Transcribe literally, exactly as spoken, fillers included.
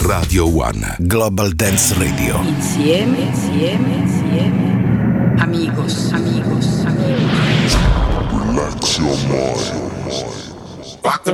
Radio One Global Dance Radio. Insieme, insieme, insieme. Amigos, amigos, amigos. Relax your mind. Rock the